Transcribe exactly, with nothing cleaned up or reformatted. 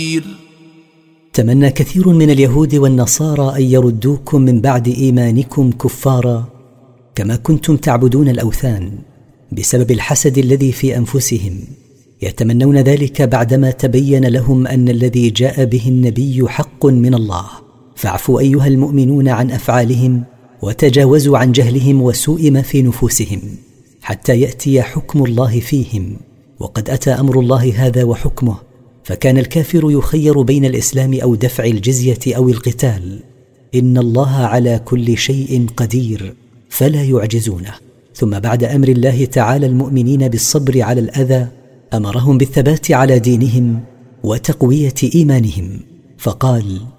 تمنى كثير من اليهود والنصارى أن يردوكم من بعد إيمانكم كفارا كما كنتم تعبدون الأوثان بسبب الحسد الذي في أنفسهم، يتمنون ذلك بعدما تبين لهم أن الذي جاء به النبي حق من الله. فاعفوا أيها المؤمنون عن أفعالهم وتجاوزوا عن جهلهم وسوء ما في نفوسهم حتى يأتي حكم الله فيهم. وقد أتى أمر الله هذا وحكمه، فكان الكافر يخير بين الإسلام أو دفع الجزية أو القتال. إن الله على كل شيء قدير فلا يعجزونه. ثم بعد أمر الله تعالى المؤمنين بالصبر على الأذى أمرهم بالثبات على دينهم وتقوية إيمانهم، فقال: